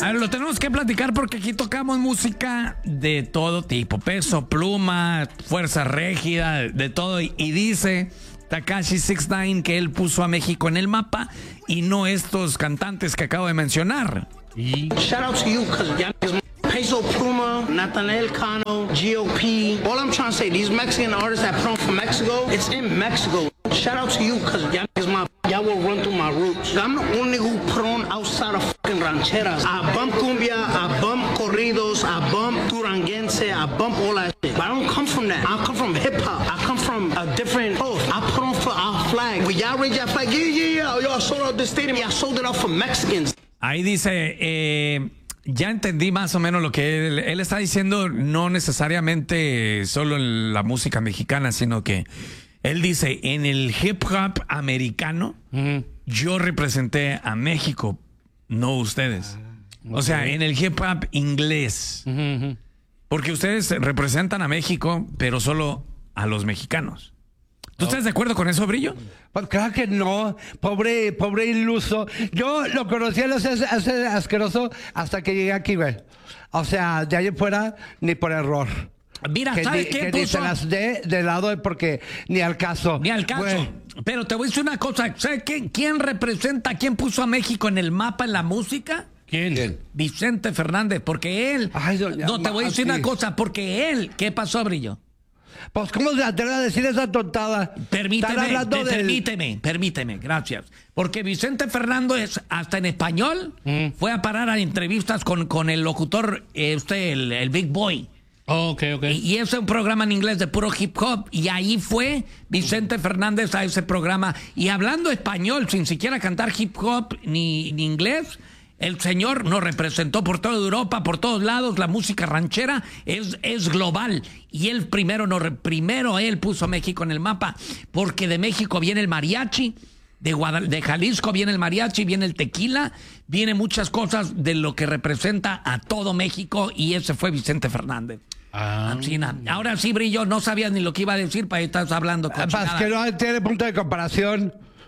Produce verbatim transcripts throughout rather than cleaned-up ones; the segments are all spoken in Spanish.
A ver, lo tenemos que platicar porque aquí tocamos música de todo tipo. Peso Pluma, Fuerza Régida, de todo. Y, y dice Tekashi six nine que él puso a México en el mapa y no estos cantantes que acabo de mencionar. Y... Shout out to you, cause y'all niggas Peso Pluma, Nathaniel Cano, G O P. All I'm trying to say, these Mexican artists that put on from Mexico, it's in Mexico. Shout out to you, cause y'all niggas my, y'all will run through my roots. I'm the only who put on outside of fucking rancheras. I bump cumbia, I bump corridos, I bump duranguense, I bump all that shit. But I don't come from that. I come from hip hop. I come from a different coast. I put on for our flag. When y'all raise that flag, yeah, yeah, yeah. Yo, I sold out the stadium. I sold it out for Mexicans. Ahí dice, eh... ya entendí más o menos lo que él, él está diciendo, no necesariamente solo en la música mexicana, sino que él dice, en el hip hop americano, uh-huh. yo representé a México, no ustedes. Uh, okay. O sea, en el hip hop inglés. Uh-huh. Porque ustedes representan a México, pero solo a los mexicanos. ¿Tú estás de acuerdo con eso, Brillo? Pues claro que no, pobre, pobre iluso. Yo lo conocí a los hace asqueroso hasta que llegué aquí, güey. O sea, de ahí fuera, ni por error. Mira, que ¿sabes ni, qué? Que puso? ni se las dé de lado de porque ni al caso. Ni al caso. Güey. Pero te voy a decir una cosa. ¿Sabes quién, quién representa, quién puso a México en el mapa en la música? ¿Quién? ¿Quién? Vicente Fernández, porque él... Ay, no, no, te voy a decir sí. una cosa, porque él... ¿Qué pasó, Brillo? Pues, ¿cómo se atreve a decir esa tontada? Permíteme, del... permíteme, permíteme, gracias. Porque Vicente Fernández, hasta en español, mm. fue a parar a entrevistas con, con el locutor, eh, usted, el, el Big Boy. Oh, ok, ok. Y, y es un programa en inglés de puro hip hop. Y ahí fue Vicente Fernández a ese programa. Y hablando español, sin siquiera cantar hip hop ni, ni inglés... El señor nos representó por toda Europa, por todos lados. La música ranchera es, es global. Y él primero, nos, primero él puso a México en el mapa. Porque de México viene el mariachi, de, Guadal- de Jalisco viene el mariachi, viene el tequila, viene muchas cosas de lo que representa a todo México. Y ese fue Vicente Fernández. Ah. Ahora sí, Brillo, no sabías ni lo que iba a decir, para ahí estás hablando con Es que no tiene punto de comparación.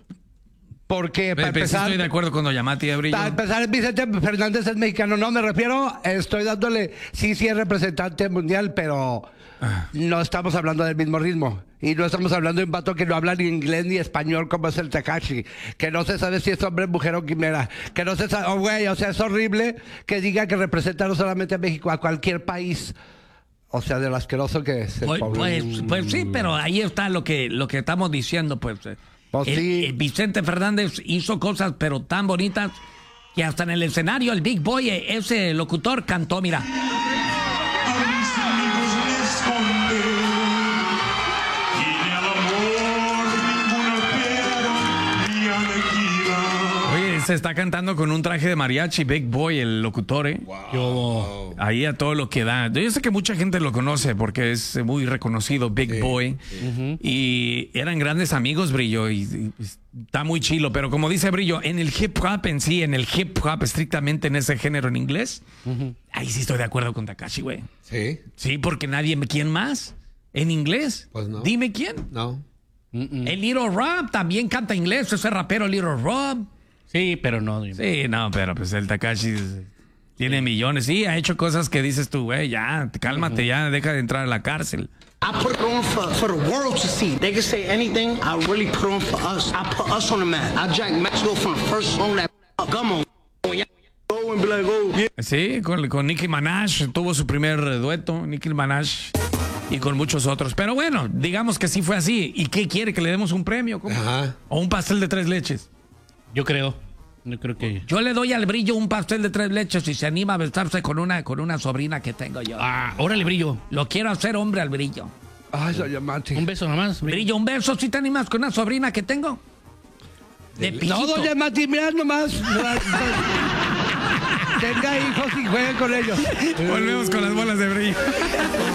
Porque para Pepe, empezar, sí estoy de acuerdo con doña Mati, Brillo. Para empezar, Vicente Fernández es mexicano. No, me refiero, estoy dándole, sí, sí es representante mundial, pero ah. no estamos hablando del mismo ritmo. Y no estamos hablando de un vato que no habla ni inglés ni español como es el Tekashi. Que no se sabe si es hombre, mujer o quimera. Que no se sabe, oh, güey, o sea, es horrible que diga que representa no solamente a México, a cualquier país. O sea, de lo asqueroso que es. Pues, pues, pues sí, pero ahí está lo que, lo que estamos diciendo, pues. Pues el, sí. el Vicente Fernández hizo cosas pero tan bonitas que hasta en el escenario el Big Boy, ese locutor, cantó, mira. Oye, se está cantando con un traje de mariachi, Big Boy, el locutor, ¿eh? Wow. Yo, ahí a todo lo que da. Yo sé que mucha gente lo conoce porque es muy reconocido, Big sí, Boy. Sí. Uh-huh. Y eran grandes amigos, Brillo, y, y está muy chilo. Pero como dice Brillo, en el hip hop en sí, en el hip hop estrictamente en ese género en inglés, uh-huh. ahí sí estoy de acuerdo con Tekashi, güey. Sí. Sí, porque nadie, ¿quién más? ¿En inglés? Pues no. Dime quién. No. Uh-uh. El Little Rob también canta inglés, ese rapero Little Rob. Sí, pero no. Sí, no, pero pues el Tekashi tiene sí. millones. Sí, ha hecho cosas que dices tú, güey, ya, cálmate, uh-huh. ya, deja de entrar a la cárcel. I put it on for, for the world to see. They can say anything, I really put on for us. I put us on the map. I jacked Mexico from the first song that come on. Go and be like, oh, yeah. Sí, con, con Nicki Minaj, tuvo su primer dueto, Nicki Minaj. Y con muchos otros. Pero bueno, digamos que sí fue así. ¿Y qué quiere? ¿Que le demos un premio? ¿Cómo? Ajá. ¿O un pastel de tres leches? Yo creo. Yo creo que... Yo le doy al Brillo un pastel de tres leches y se anima a besarse con una, con una sobrina que tengo yo. Ah, órale, Brillo. Lo quiero hacer hombre al Brillo. Ay, soy amante. Un beso nomás. Brillo. Brillo, un beso. ¿Sí te animas con una sobrina que tengo? De no, doña Mati, mira nomás. Tenga hijos y juegue con ellos. Volvemos con las bolas de Brillo.